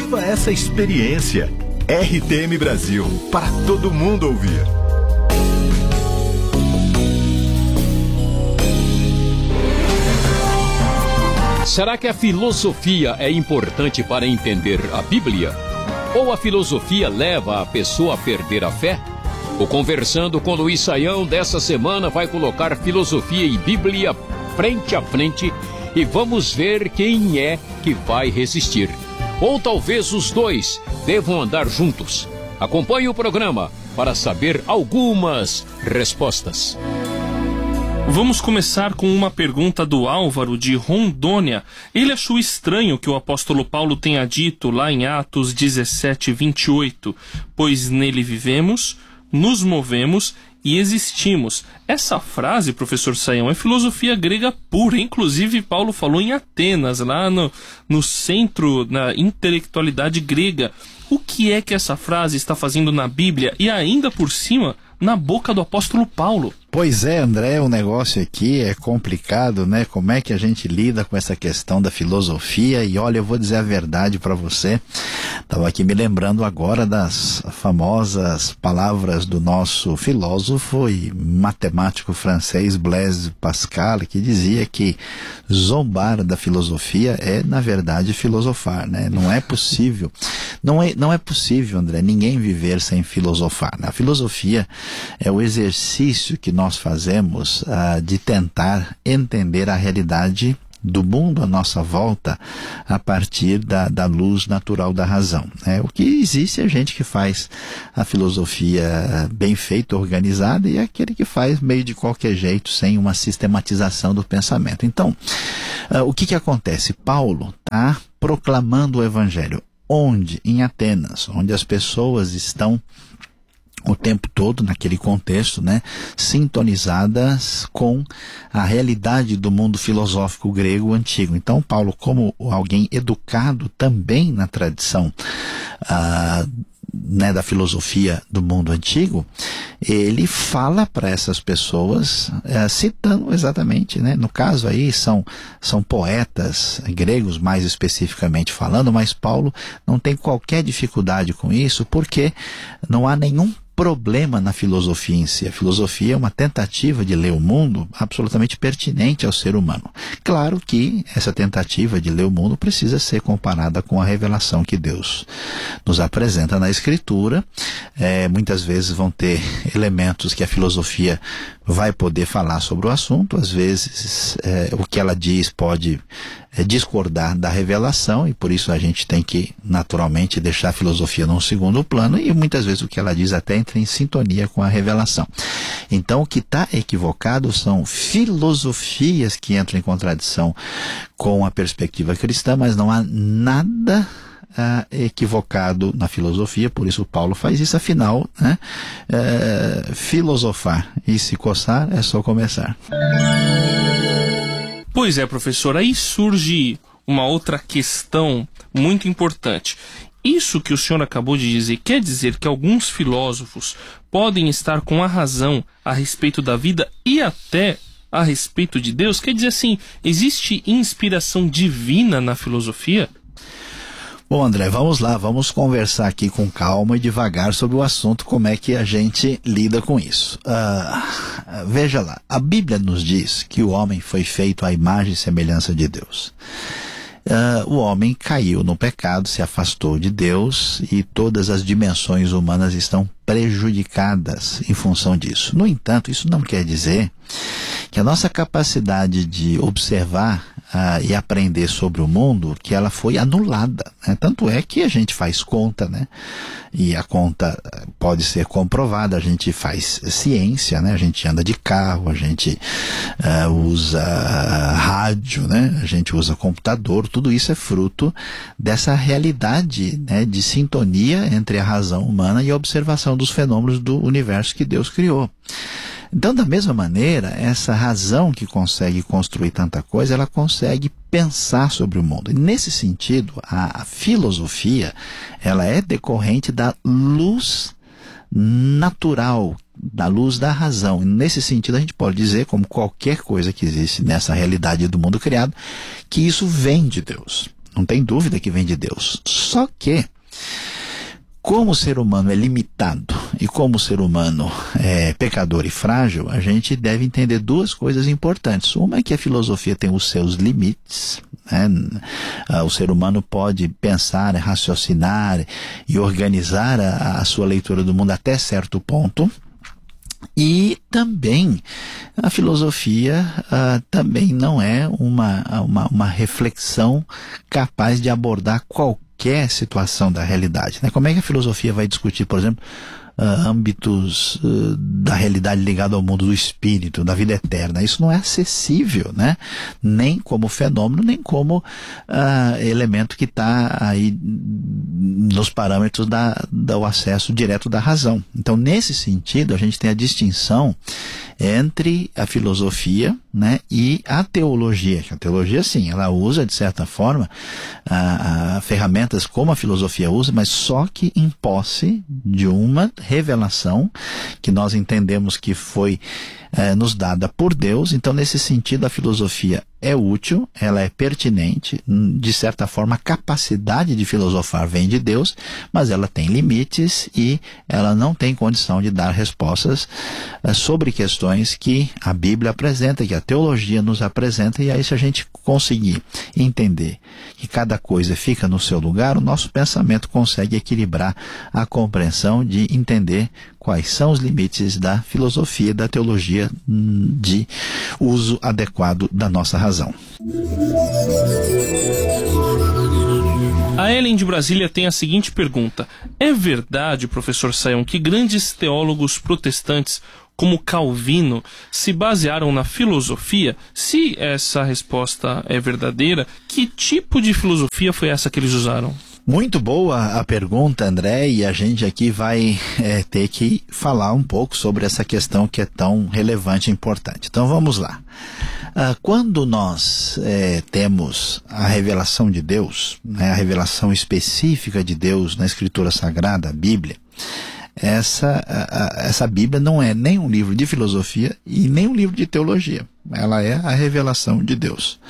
Viva essa experiência. RTM Brasil, para todo mundo ouvir. Será que a filosofia é importante para entender a Bíblia? Ou a filosofia leva a pessoa a perder a fé? O Conversando com Luiz Saião dessa semana vai colocar filosofia e Bíblia frente a frente e vamos ver quem é que vai resistir. Ou talvez os dois devam andar juntos. Acompanhe o programa para saber algumas respostas. Vamos começar com uma pergunta do Álvaro de Rondônia. Ele achou estranho que o apóstolo Paulo tenha dito lá em Atos 17, 28, pois nele vivemos, nos movemos e existimos. Essa frase, professor Saião, é filosofia grega pura. Inclusive, Paulo falou em Atenas, lá no centro, na intelectualidade grega. O que é que essa frase está fazendo na Bíblia e ainda por cima na boca do apóstolo Paulo? Pois é, André, o negócio aqui é complicado, né? Como é que a gente lida com essa questão da filosofia? E olha, eu vou dizer a verdade para você. Estava aqui me lembrando agora das famosas palavras do nosso filósofo e matemático francês Blaise Pascal, que dizia que zombar da filosofia é, na verdade, filosofar, né? Não é possível. Não é possível, André, ninguém viver sem filosofar, né? A filosofia é o exercício que nós fazemos de tentar entender a realidade do mundo à nossa volta a partir da luz natural da razão, né? O que existe é gente que faz a filosofia bem feita, organizada, e aquele que faz meio de qualquer jeito, sem uma sistematização do pensamento. Então, o que acontece? Paulo está proclamando o evangelho. Onde? Em Atenas, onde as pessoas estão o tempo todo, naquele contexto, né, sintonizadas com a realidade do mundo filosófico grego antigo. Então, Paulo, como alguém educado também na tradição da filosofia do mundo antigo, ele fala para essas pessoas, citando exatamente, né? No caso aí são poetas gregos, mais especificamente falando, mas Paulo não tem qualquer dificuldade com isso, porque não há nenhum problema na filosofia em si. A filosofia é uma tentativa de ler o mundo absolutamente pertinente ao ser humano. Claro que essa tentativa de ler o mundo precisa ser comparada com a revelação que Deus nos apresenta na Escritura. Muitas vezes vão ter elementos que a filosofia vai poder falar sobre o assunto, às vezes o que ela diz pode discordar da revelação, e por isso a gente tem que naturalmente deixar a filosofia num segundo plano, e muitas vezes o que ela diz até entra em sintonia com a revelação. Então o que está equivocado são filosofias que entram em contradição com a perspectiva cristã, mas não há nada equivocado na filosofia, por isso Paulo faz isso. Afinal, né, filosofar e se coçar é só começar. Pois é, professor, aí surge uma outra questão muito importante. Isso que o senhor acabou de dizer quer dizer que alguns filósofos podem estar com a razão a respeito da vida e até a respeito de Deus? Quer dizer assim, existe inspiração divina na filosofia? Bom, André, vamos lá, vamos conversar aqui com calma e devagar sobre o assunto, como é que a gente lida com isso. Veja lá, a Bíblia nos diz que o homem foi feito à imagem e semelhança de Deus. O homem caiu no pecado, se afastou de Deus, e todas as dimensões humanas estão prejudicadas em função disso. No entanto, isso não quer dizer que a nossa capacidade de observar e aprender sobre o mundo, que ela foi anulada, né? Tanto é que a gente faz conta, né? E a conta pode ser comprovada, a gente faz ciência, né? A gente anda de carro, a gente usa rádio, né? A gente usa computador, tudo isso é fruto dessa realidade, né, de sintonia entre a razão humana e a observação dos fenômenos do universo que Deus criou. Então, da mesma maneira, essa razão que consegue construir tanta coisa, ela consegue pensar sobre o mundo. E nesse sentido, a filosofia, ela é decorrente da luz natural, da luz da razão. E nesse sentido, a gente pode dizer, como qualquer coisa que existe nessa realidade do mundo criado, que isso vem de Deus. Não tem dúvida que vem de Deus. Só que, como o ser humano é limitado e como o ser humano é pecador e frágil, a gente deve entender duas coisas importantes. Uma é que a filosofia tem os seus limites, né? O ser humano pode pensar, raciocinar e organizar a sua leitura do mundo até certo ponto. E também a filosofia também não é uma reflexão capaz de abordar qualquer situação da realidade, né? Como é que a filosofia vai discutir, por exemplo, âmbitos da realidade ligada ao mundo do espírito, da vida eterna? Isso não é acessível, né? Nem como fenômeno, nem como elemento que está aí nos parâmetros do acesso direto da razão. Então, nesse sentido, a gente tem a distinção entre a filosofia, né, e a teologia. A teologia, sim, ela usa, de certa forma, ferramentas como a filosofia usa, mas só que em posse de uma revelação que nós entendemos que foi nos dada por Deus. Então, nesse sentido, a filosofia é útil, ela é pertinente, de certa forma a capacidade de filosofar vem de Deus, mas ela tem limites e ela não tem condição de dar respostas sobre questões que a Bíblia apresenta, que a teologia nos apresenta. E aí, se a gente conseguir entender que cada coisa fica no seu lugar, o nosso pensamento consegue equilibrar a compreensão de entender quais são os limites da filosofia e da teologia de uso adequado da nossa razão. A Ellen de Brasília tem a seguinte pergunta: é verdade, professor Sayão, que grandes teólogos protestantes como Calvino se basearam na filosofia? Se essa resposta é verdadeira, que tipo de filosofia foi essa que eles usaram? Muito boa a pergunta, André, e a gente aqui vai ter que falar um pouco sobre essa questão que é tão relevante e importante. Então vamos lá. Quando nós temos a revelação de Deus, né, a revelação específica de Deus na Escritura Sagrada, a Bíblia, essa Bíblia não é nem um livro de filosofia e nem um livro de teologia. Ela é a revelação de Deus.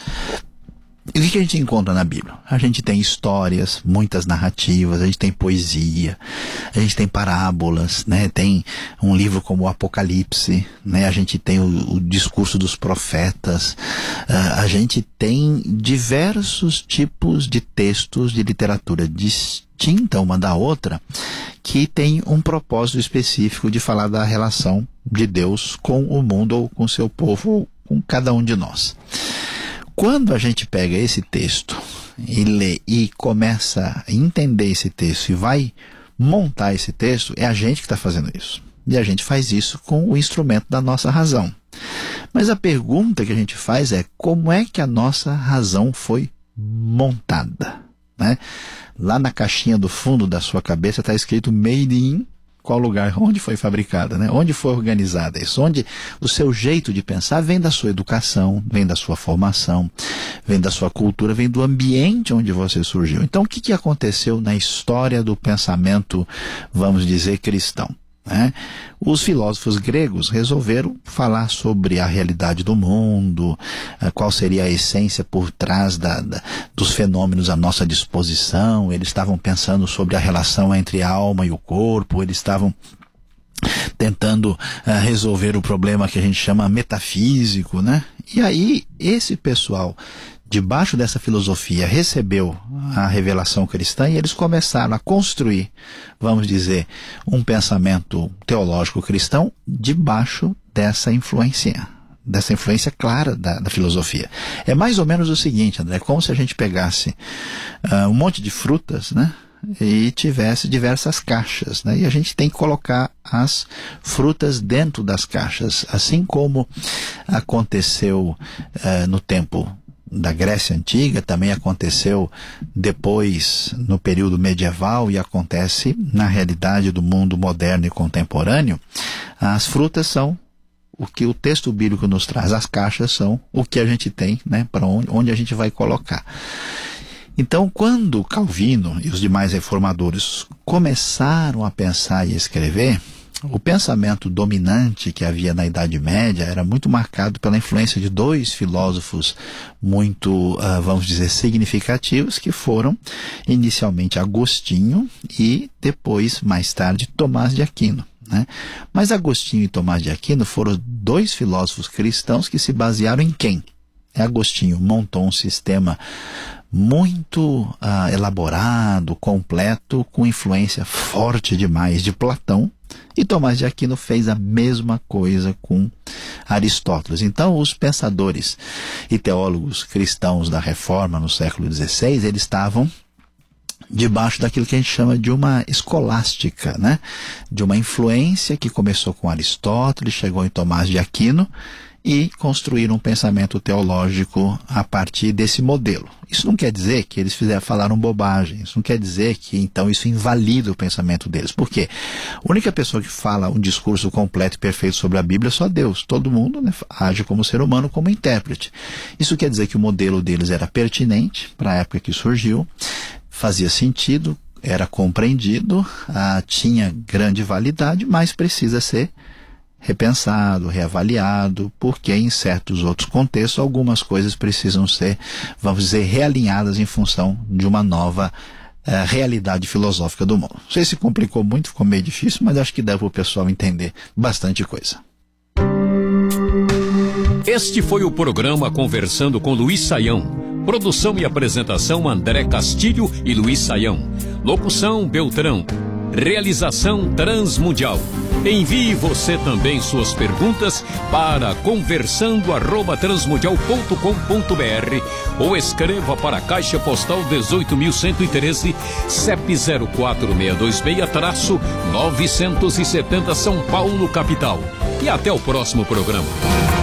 E o que a gente encontra na Bíblia? A gente tem histórias, muitas narrativas, a gente tem poesia, a gente tem parábolas, né? Tem um livro como o Apocalipse, né? A gente tem o discurso dos profetas, a gente tem diversos tipos de textos de literatura distinta uma da outra, que tem um propósito específico de falar da relação de Deus com o mundo, ou com o seu povo, ou com cada um de nós. Quando a gente pega esse texto e lê e começa a entender esse texto e vai montar esse texto, é a gente que está fazendo isso. E a gente faz isso com o instrumento da nossa razão. Mas a pergunta que a gente faz é: como é que a nossa razão foi montada, né? Lá na caixinha do fundo da sua cabeça está escrito Made in qual lugar, onde foi fabricada, né? Onde foi organizada isso, onde o seu jeito de pensar vem da sua educação, vem da sua formação, vem da sua cultura, vem do ambiente onde você surgiu. Então, o que aconteceu na história do pensamento, vamos dizer, cristão? Os filósofos gregos resolveram falar sobre a realidade do mundo, qual seria a essência por trás dos fenômenos à nossa disposição. Eles estavam pensando sobre a relação entre a alma e o corpo, eles estavam tentando resolver o problema que a gente chama metafísico, né? E aí, esse pessoal, debaixo dessa filosofia, recebeu a revelação cristã e eles começaram a construir, vamos dizer, um pensamento teológico cristão debaixo dessa influência clara da filosofia. É mais ou menos o seguinte, André, como se a gente pegasse um monte de frutas, né? E tivesse diversas caixas, né? E a gente tem que colocar as frutas dentro das caixas, assim como aconteceu no tempo da Grécia Antiga, também aconteceu depois no período medieval e acontece na realidade do mundo moderno e contemporâneo. As frutas são o que o texto bíblico nos traz, as caixas são o que a gente tem, né, para onde a gente vai colocar. Então, quando Calvino e os demais reformadores começaram a pensar e escrever, o pensamento dominante que havia na Idade Média era muito marcado pela influência de dois filósofos muito, vamos dizer, significativos, que foram inicialmente Agostinho e depois, mais tarde, Tomás de Aquino, né? Mas Agostinho e Tomás de Aquino foram dois filósofos cristãos que se basearam em quem? Agostinho montou um sistema muito elaborado, completo, com influência forte demais de Platão, e Tomás de Aquino fez a mesma coisa com Aristóteles. Então, os pensadores e teólogos cristãos da Reforma no século XVI, eles estavam debaixo daquilo que a gente chama de uma escolástica, né? De uma influência que começou com Aristóteles, chegou em Tomás de Aquino, e construíram um pensamento teológico a partir desse modelo. Isso não quer dizer que eles falaram bobagem, isso não quer dizer que então isso invalida o pensamento deles. Por quê? A única pessoa que fala um discurso completo e perfeito sobre a Bíblia é só Deus. Todo mundo, né, age como ser humano, como intérprete. Isso quer dizer que o modelo deles era pertinente para a época que surgiu, fazia sentido, era compreendido, tinha grande validade, mas precisa ser repensado, reavaliado, porque em certos outros contextos algumas coisas precisam ser, vamos dizer, realinhadas em função de uma nova realidade filosófica do mundo. Não sei se complicou muito, ficou meio difícil, mas acho que dá para o pessoal entender bastante coisa. Este foi o programa Conversando com Luiz Saião. Produção e apresentação André Castilho e Luiz Saião. Locução Beltrão. Realização Transmundial. Envie você também suas perguntas para conversando@transmundial.com.br ou escreva para a Caixa Postal 18.113, CEP 04626-970 São Paulo, capital. E até o próximo programa.